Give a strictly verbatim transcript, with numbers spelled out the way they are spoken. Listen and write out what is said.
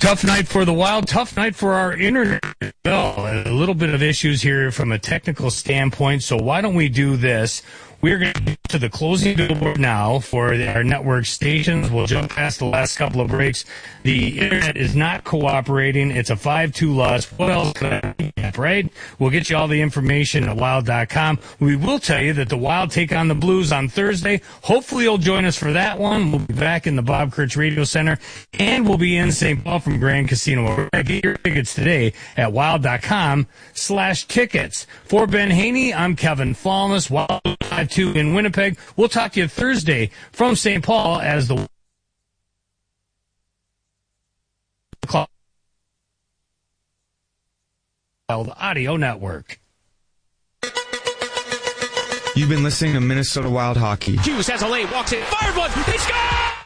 Tough night for the Wild, tough night for our internet. Well, a little bit of issues here from a technical standpoint, so why don't we do this? We're going to get to the closing billboard now for our network stations. We'll jump past the last couple of breaks. The internet is not cooperating. It's a five two loss. What else could I get, right? We'll get you all the information at wild dot com. We will tell you that the Wild take on the Blues on Thursday. Hopefully you'll join us for that one. We'll be back in the Bob Kurtz Radio Center, and we'll be in Saint Paul from Grand Casino. Get your tickets today at wild dot com slash tickets. For Ben Haney, I'm Kevin Falmus. Wild five two in Winnipeg. We'll talk to you Thursday from Saint Paul as the Wild Audio Network. You've been listening to Minnesota Wild Hockey. Hughes has a lane, walks in, fired one, he scores!